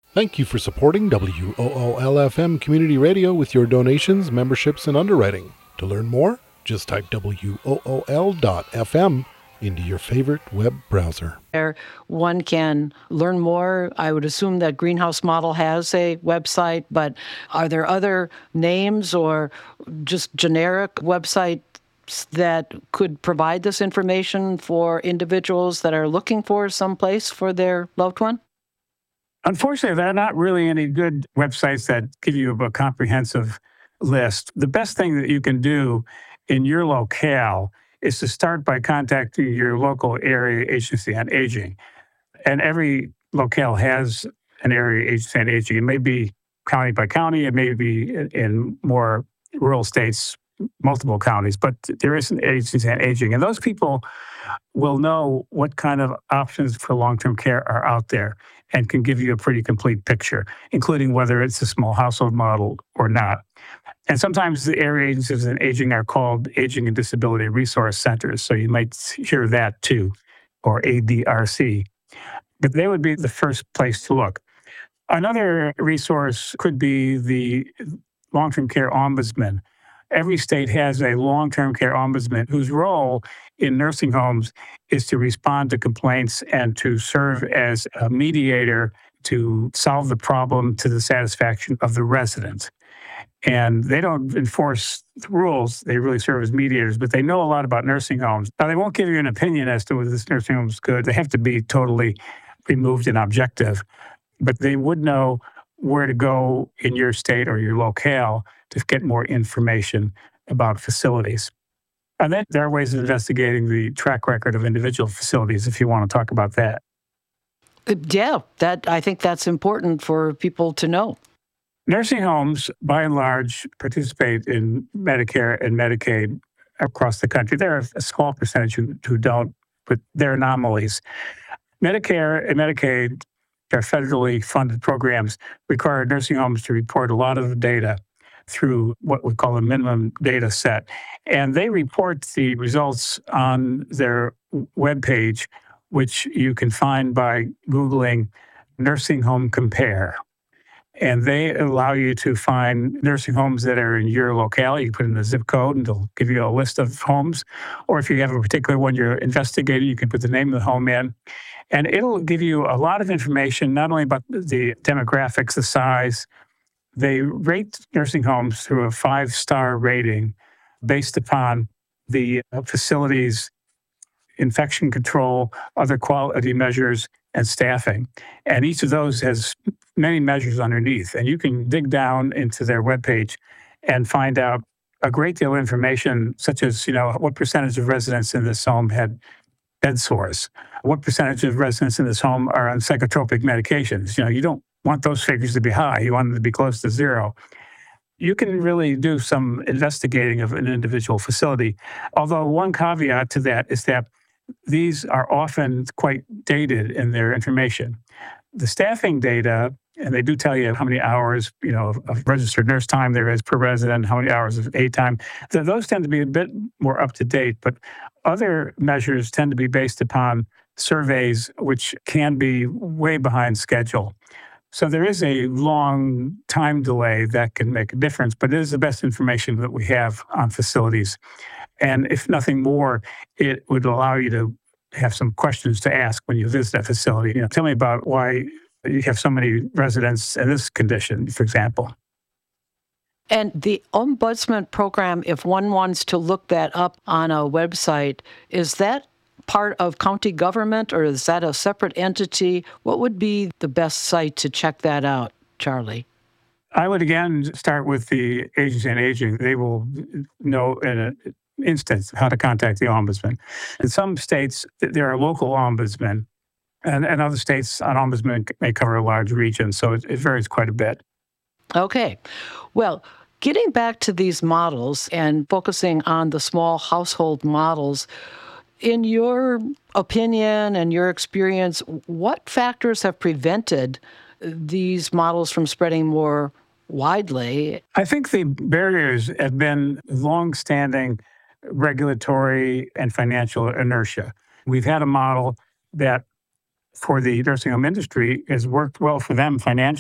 Thank you for supporting WOOL-FM Community Radio with your donations, memberships, and underwriting. To learn more, just type WOOL.FM into your favorite web browser. There, one can learn more. I would assume that Greenhouse Model has a website, but are there other names or just generic websites that could provide this information for individuals that are looking for some place for their loved one? Unfortunately, there are not really any good websites that give you a comprehensive list. The best thing that you can do in your locale is to start by contacting your local area agency on aging. And every locale has an area agency on aging. It may be county by county, it may be in more rural states, multiple counties, but there is an agency on aging. And those people will know what kind of options for long-term care are out there and can give you a pretty complete picture, including whether it's a small household model or not. And sometimes the area agencies on aging are called Aging and Disability Resource Centers, so you might hear that too, or ADRC. But they would be the first place to look. Another resource could be the long-term care ombudsman. Every state has a long-term care ombudsman whose role in nursing homes is to respond to complaints and to serve as a mediator to solve the problem to the satisfaction of the resident. And they don't enforce the rules. They really serve as mediators, but they know a lot about nursing homes. Now, they won't give you an opinion as to whether this nursing home is good. They have to be totally removed and objective, but they would know where to go in your state or your locale to get more information about facilities. And then there are ways of investigating the track record of individual facilities if you want to talk about that. Yeah, I think that's important for people to know. Nursing homes, by and large, participate in Medicare and Medicaid across the country. There are a small percentage who don't, but they're anomalies. Medicare and Medicaid, they're federally funded programs, require nursing homes to report a lot of the data through what we call a minimum data set. And they report the results on their webpage, which you can find by Googling Nursing Home Compare. And they allow you to find nursing homes that are in your locale. You put in the zip code and they'll give you a list of homes. Or if you have a particular one you're investigating, you can put the name of the home in. And it'll give you a lot of information, not only about the demographics, the size. They rate nursing homes through a 5-star rating based upon the facility's infection control, other quality measures, and staffing. And each of those has many measures underneath. And you can dig down into their webpage and find out a great deal of information, such as, what percentage of residents in this home had bed sores? What percentage of residents in this home are on psychotropic medications? You don't want those figures to be high. You want them to be close to zero. You can really do some investigating of an individual facility. Although one caveat to that is that these are often quite dated in their information. The staffing data, and they do tell you how many hours, of registered nurse time there is per resident, how many hours of aid time. Those tend to be a bit more up to date, but other measures tend to be based upon surveys, which can be way behind schedule. So there is a long time delay that can make a difference, but it is the best information that we have on facilities. And if nothing more, it would allow you to have some questions to ask when you visit a facility. Tell me about why you have so many residents in this condition, for example. And the Ombudsman program, if one wants to look that up on a website, is that part of county government or is that a separate entity? What would be the best site to check that out, Charlie? I would again start with the Agency on Aging. They will know in an instance how to contact the ombudsman. In some states, there are local ombudsmen, and other states, an ombudsman may cover a large region, so it varies quite a bit. Okay. Well, getting back to these models and focusing on the small household models, in your opinion and your experience, what factors have prevented these models from spreading more widely? I think the barriers have been long-standing regulatory and financial inertia. We've had a model that for the nursing home industry has worked well for them financially.